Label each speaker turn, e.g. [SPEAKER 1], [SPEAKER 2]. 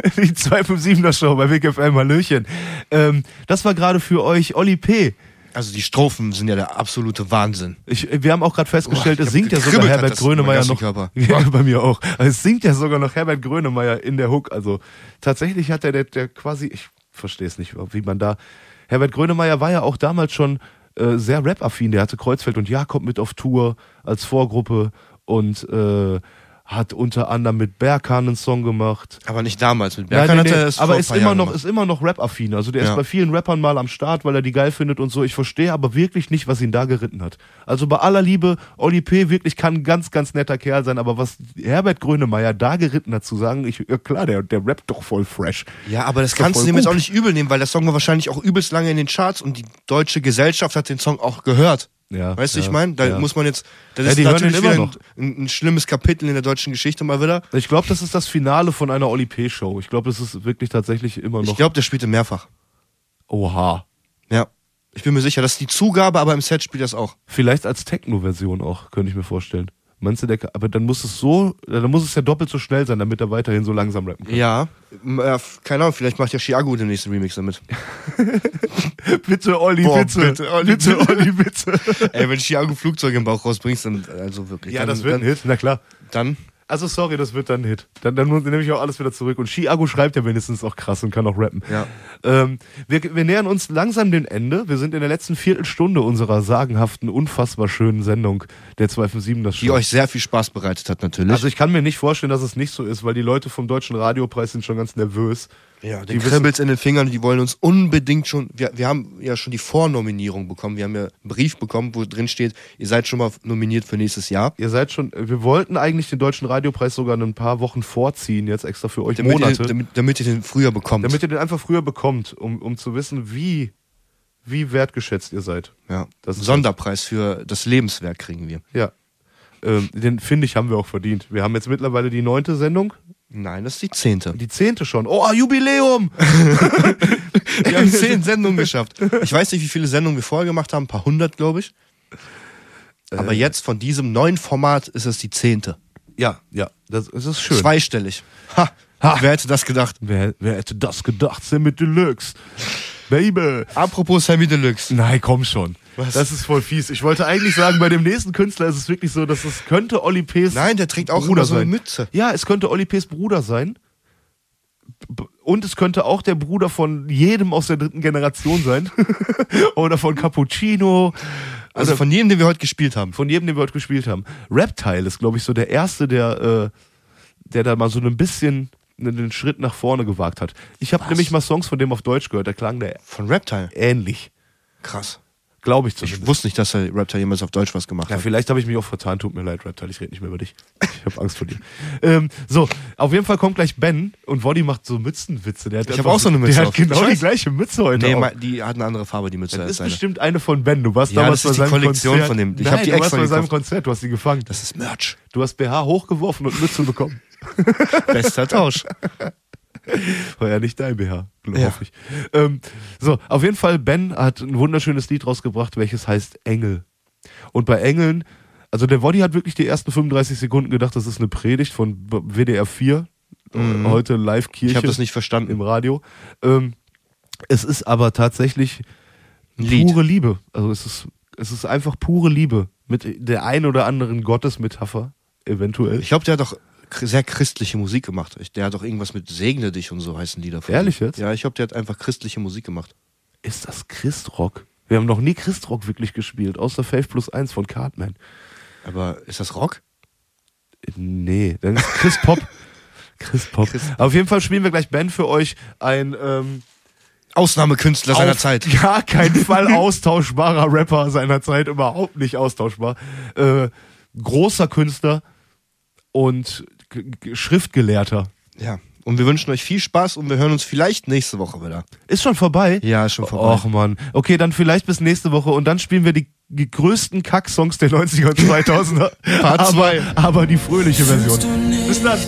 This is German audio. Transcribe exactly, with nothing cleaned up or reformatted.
[SPEAKER 1] Die zwei fünf siebener Show bei Big F M, Hallöchen. Ähm, das war gerade für euch Oli P.
[SPEAKER 2] Also die Strophen sind ja der absolute Wahnsinn.
[SPEAKER 1] Ich, wir haben auch gerade festgestellt,
[SPEAKER 2] Boah,
[SPEAKER 1] es singt ja sogar Herbert Grönemeyer noch.
[SPEAKER 2] Ja,
[SPEAKER 1] bei mir auch. Also es singt ja sogar noch Herbert Grönemeyer in der Hook. Also tatsächlich hat der, der, der quasi, ich verstehe es nicht, wie man da. Herbert Grönemeyer war ja auch damals schon äh, sehr rap-affin. Der hatte Kreuzfeld und Jakob mit auf Tour als Vorgruppe und äh, hat unter anderem mit Berkan einen Song gemacht.
[SPEAKER 2] Aber nicht damals, mit Berkan
[SPEAKER 1] Nein, nee, nee,
[SPEAKER 2] hat er es
[SPEAKER 1] aber
[SPEAKER 2] vor
[SPEAKER 1] ist
[SPEAKER 2] ein paar
[SPEAKER 1] immer
[SPEAKER 2] Jahren
[SPEAKER 1] noch
[SPEAKER 2] gemacht.
[SPEAKER 1] ist immer noch Rap-affin. Also der
[SPEAKER 2] Ja.
[SPEAKER 1] ist bei vielen Rappern mal am Start, weil er die geil findet und so. Ich verstehe aber wirklich nicht, was ihn da geritten hat. Also bei aller Liebe, Oli P. wirklich kann ein ganz, ganz netter Kerl sein, aber was Herbert Grönemeyer da geritten hat, zu sagen, ich, ja klar, der, der rappt doch voll fresh.
[SPEAKER 2] Ja, aber das
[SPEAKER 1] Ist doch
[SPEAKER 2] kannst du
[SPEAKER 1] voll
[SPEAKER 2] dem jetzt
[SPEAKER 1] gut.
[SPEAKER 2] auch nicht übel nehmen, weil der Song war wahrscheinlich auch übelst lange in den Charts und die deutsche Gesellschaft hat den Song auch gehört.
[SPEAKER 1] Ja,
[SPEAKER 2] Weißt du,
[SPEAKER 1] ja,
[SPEAKER 2] ich meine? Da
[SPEAKER 1] ja.
[SPEAKER 2] muss man jetzt, das
[SPEAKER 1] Ja,
[SPEAKER 2] ist
[SPEAKER 1] die hören
[SPEAKER 2] natürlich
[SPEAKER 1] den immer
[SPEAKER 2] wieder
[SPEAKER 1] noch.
[SPEAKER 2] ein, ein schlimmes Kapitel in der deutschen Geschichte mal wieder.
[SPEAKER 1] Ich glaube, das ist das Finale von einer Oli P. Show. Ich glaube, das ist wirklich tatsächlich immer noch.
[SPEAKER 2] Ich glaube, der spielte mehrfach.
[SPEAKER 1] Oha.
[SPEAKER 2] Ja. Ich bin mir sicher, das ist die Zugabe, aber im Set spielt das auch.
[SPEAKER 1] Vielleicht als Techno-Version auch, könnte ich mir vorstellen. Meinst du, der, aber dann muss es so, dann muss es ja doppelt so schnell sein, damit er weiterhin so langsam rappen kann.
[SPEAKER 2] Ja. Äh, keine Ahnung, vielleicht macht ja Chiago den nächsten Remix damit.
[SPEAKER 1] Bitte, Olli,
[SPEAKER 2] Boah,
[SPEAKER 1] bitte.
[SPEAKER 2] bitte, Olli,
[SPEAKER 1] bitte, Olli, bitte.
[SPEAKER 2] Ey, wenn Chiago Flugzeug im Bauch rausbringst, dann, also wirklich.
[SPEAKER 1] Ja,
[SPEAKER 2] dann,
[SPEAKER 1] das wird
[SPEAKER 2] dann,
[SPEAKER 1] ein Hit, na klar.
[SPEAKER 2] Dann,
[SPEAKER 1] Also sorry, das wird dann ein Hit. Dann, dann nehme ich auch alles wieder zurück. Und Chiago schreibt ja wenigstens auch krass und kann auch rappen.
[SPEAKER 2] ja.
[SPEAKER 1] Ähm, wir, wir nähern uns langsam dem Ende. Wir sind in der letzten Viertelstunde unserer sagenhaften, unfassbar schönen Sendung der zwei fünf sieben, das
[SPEAKER 2] Die euch sehr viel Spaß bereitet hat, natürlich.
[SPEAKER 1] Also ich kann mir nicht vorstellen, dass es nicht so ist, weil die Leute vom Deutschen Radiopreis sind schon ganz nervös.
[SPEAKER 2] ja,
[SPEAKER 1] die
[SPEAKER 2] die
[SPEAKER 1] wissen-
[SPEAKER 2] kribbelt's in den Fingern, die wollen uns unbedingt schon, wir, wir haben ja schon die Vornominierung bekommen, wir haben ja einen Brief bekommen, wo drin steht, ihr seid schon mal nominiert für nächstes Jahr.
[SPEAKER 1] Ihr seid schon, wir wollten eigentlich den Deutschen Radiopreis sogar ein paar Wochen vorziehen, jetzt extra für euch
[SPEAKER 2] Damit ihr,
[SPEAKER 1] Monate.
[SPEAKER 2] den- damit, damit ihr den früher bekommt.
[SPEAKER 1] Damit ihr den einfach früher bekommt, um, um zu wissen, wie, wie wertgeschätzt ihr seid.
[SPEAKER 2] ja.
[SPEAKER 1] Das ist-
[SPEAKER 2] Sonderpreis für das Lebenswerk kriegen wir.
[SPEAKER 1] Ja. Ähm, den finde ich, haben wir auch verdient. Wir haben jetzt mittlerweile die neunte Sendung.
[SPEAKER 2] Nein, das ist die zehnte.
[SPEAKER 1] Die zehnte schon. Oh, Jubiläum!
[SPEAKER 2] Wir haben zehn Sendungen geschafft. Ich weiß nicht, wie viele Sendungen wir vorher gemacht haben, ein paar hundert, glaube ich. Aber
[SPEAKER 1] Äh.
[SPEAKER 2] jetzt von diesem neuen Format ist es die zehnte.
[SPEAKER 1] Ja, ja, das, das ist schön.
[SPEAKER 2] Zweistellig. Ha,
[SPEAKER 1] Ha.
[SPEAKER 2] Wer hätte das gedacht?
[SPEAKER 1] Wer, wer hätte das gedacht? Sammy Deluxe. Baby.
[SPEAKER 2] Apropos Sammy Deluxe.
[SPEAKER 1] Nein, komm schon.
[SPEAKER 2] Was?
[SPEAKER 1] Das ist voll fies. Ich wollte eigentlich sagen, bei dem nächsten Künstler ist es wirklich so, dass es könnte Oli P.'s
[SPEAKER 2] Nein, der trägt auch
[SPEAKER 1] Bruder
[SPEAKER 2] immer so eine
[SPEAKER 1] sein.
[SPEAKER 2] Mütze.
[SPEAKER 1] Ja, es könnte Oli P.'s Bruder sein. B- Und es könnte auch der Bruder von jedem aus der dritten Generation sein. Oder von Cappuccino.
[SPEAKER 2] Also
[SPEAKER 1] Oder
[SPEAKER 2] von jedem, den wir heute gespielt haben.
[SPEAKER 1] von jedem, den wir heute gespielt haben. Reptile ist, glaube ich, so der Erste, der, äh, der da mal so ein bisschen einen Schritt nach vorne gewagt hat. Ich habe
[SPEAKER 2] Was?
[SPEAKER 1] nämlich mal Songs von dem auf Deutsch gehört, da klangen der
[SPEAKER 2] Von Reptile.
[SPEAKER 1] ähnlich.
[SPEAKER 2] Krass.
[SPEAKER 1] Glaube ich zumindest.
[SPEAKER 2] Ich wusste nicht, dass der Reptile jemals auf Deutsch was gemacht
[SPEAKER 1] Ja,
[SPEAKER 2] hat.
[SPEAKER 1] vielleicht habe ich mich auch vertan, tut mir leid, Reptile, ich rede nicht mehr über dich. Ich habe Angst vor dir. ähm, so, auf jeden Fall kommt gleich Ben und Woddy macht so Mützenwitze. Der hat
[SPEAKER 2] Ich
[SPEAKER 1] einfach
[SPEAKER 2] hab auch so eine Mütze
[SPEAKER 1] Der hat
[SPEAKER 2] auf.
[SPEAKER 1] genau
[SPEAKER 2] Ich
[SPEAKER 1] die
[SPEAKER 2] weiß.
[SPEAKER 1] gleiche Mütze heute
[SPEAKER 2] Nee,
[SPEAKER 1] auf.
[SPEAKER 2] ma- die hat eine andere Farbe, die Mütze
[SPEAKER 1] Das
[SPEAKER 2] als
[SPEAKER 1] ist
[SPEAKER 2] seine.
[SPEAKER 1] bestimmt eine von Ben. Du warst
[SPEAKER 2] Ja,
[SPEAKER 1] damals
[SPEAKER 2] das ist
[SPEAKER 1] bei
[SPEAKER 2] die
[SPEAKER 1] seinem
[SPEAKER 2] Kollektion
[SPEAKER 1] Konzert.
[SPEAKER 2] von dem. Ich
[SPEAKER 1] Nein,
[SPEAKER 2] hab die
[SPEAKER 1] du warst
[SPEAKER 2] extra
[SPEAKER 1] bei seinem
[SPEAKER 2] gekauft.
[SPEAKER 1] Konzert, du hast sie gefangen.
[SPEAKER 2] Das ist Merch.
[SPEAKER 1] Du hast B H hochgeworfen und Mütze bekommen.
[SPEAKER 2] Bester Tausch.
[SPEAKER 1] War ja nicht dein B H,
[SPEAKER 2] Ja.
[SPEAKER 1] hoffe ich. Ähm, so, auf jeden Fall, Ben hat ein wunderschönes Lied rausgebracht, welches heißt Engel. Und bei Engeln, also der Woddy hat wirklich die ersten fünfunddreißig Sekunden gedacht, das ist eine Predigt von W D R vier,
[SPEAKER 2] Mhm.
[SPEAKER 1] heute Live-Kirche
[SPEAKER 2] Ich habe das nicht verstanden.
[SPEAKER 1] im Radio. Ähm, es ist aber tatsächlich
[SPEAKER 2] Ein Lied.
[SPEAKER 1] pure Liebe. Also es ist, es ist einfach pure Liebe mit der ein oder anderen Gottesmetapher, eventuell.
[SPEAKER 2] Ich glaube, der hat doch k- sehr christliche Musik gemacht. Ich- Der hat doch irgendwas mit Segne dich und so heißen Lieder. von
[SPEAKER 1] Ehrlich
[SPEAKER 2] ihm.
[SPEAKER 1] jetzt?
[SPEAKER 2] Ja, ich glaube, der hat einfach christliche Musik gemacht.
[SPEAKER 1] Ist das Christrock? Wir haben noch nie Christrock wirklich gespielt, außer Faith Plus eins von Cartman.
[SPEAKER 2] Aber ist das Rock?
[SPEAKER 1] Nee, dann ist Chris Pop. Chris Pop.
[SPEAKER 2] Chris-
[SPEAKER 1] Auf jeden Fall spielen wir gleich Ben für euch ein ähm,
[SPEAKER 2] Ausnahmekünstler seiner
[SPEAKER 1] auf
[SPEAKER 2] Zeit.
[SPEAKER 1] gar keinen Fall austauschbarer Rapper seiner Zeit, überhaupt nicht austauschbar. Äh, großer Künstler und G- G- Schriftgelehrter.
[SPEAKER 2] Ja. Und wir wünschen euch viel Spaß und wir hören uns vielleicht nächste Woche wieder.
[SPEAKER 1] Ist schon vorbei?
[SPEAKER 2] Ja, ist schon vorbei.
[SPEAKER 1] Och Mann. Okay, dann vielleicht bis nächste Woche und dann spielen wir die, die größten Kack-Songs der neunziger und zweitausender.
[SPEAKER 2] Part zwei.
[SPEAKER 1] Aber, aber die fröhliche Version. Bis dann.